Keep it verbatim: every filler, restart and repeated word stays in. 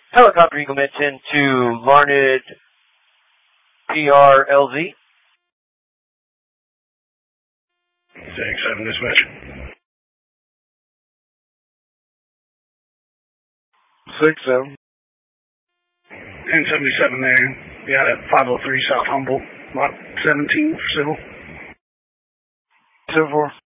Helicopter Eagle Mention to Larned P R L Z. six seven dispatch. six seven. N seventy-seven there. Yeah, at five oh three South Humboldt. Lot seventeen for civil. seven four.